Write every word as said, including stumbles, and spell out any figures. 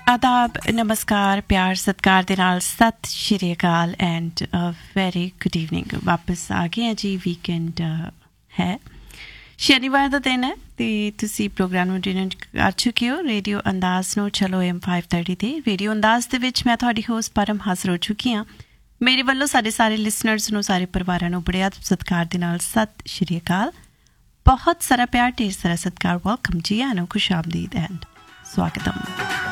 आदाब, नमस्कार, प्यार सत्कार ਦੇ ਨਾਲ ਸਤਿ ਸ਼੍ਰੀ ਅਕਾਲ ਐਂਡ ਵੈਰੀ ਗੁੱਡ ਈਵਨਿੰਗ। ਵਾਪਸ ਆ ਗਏ ਹਾਂ ਜੀ। ਵੀਕਐਂਡ ਹੈ, ਸ਼ਨੀਵਾਰ ਦਾ ਦਿਨ ਹੈ ਅਤੇ ਤੁਸੀਂ ਪ੍ਰੋਗਰਾਮ ਨੂੰ ਅਟੈਂਡ ਕਰ ਚੁੱਕੇ ਹੋ ਰੇਡੀਓ ਅੰਦਾਜ਼ ਨੂੰ। ਚਲੋ ਐਮ ਫਾਈਵ ਥਰਟੀ 'ਤੇ ਰੇਡੀਓ ਅੰਦਾਜ਼ ਦੇ ਵਿੱਚ ਮੈਂ ਤੁਹਾਡੀ ਹੋਸਟ ਪਰਮ ਹਾਜ਼ਰ ਹੋ ਚੁੱਕੀ ਹਾਂ। ਮੇਰੇ ਵੱਲੋਂ ਸਾਡੇ ਸਾਰੇ ਲਿਸਨਰਸ ਨੂੰ, ਸਾਰੇ ਪਰਿਵਾਰਾਂ ਨੂੰ ਬੜੇ ਆਦਰ ਸਤਿਕਾਰ ਦੇ ਨਾਲ ਸਤਿ ਸ਼੍ਰੀ ਅਕਾਲ। ਬਹੁਤ ਸਾਰਾ ਪਿਆਰ, ਢੇਰ ਸਾਰਾ ਸਤਿਕਾਰ। ਵੈਲਕਮ ਜੀ, ਆਨੋ, ਖੁਸ਼ ਆਮਦੀਦ ਐਂਡ ਸਵਾਗਤਮ।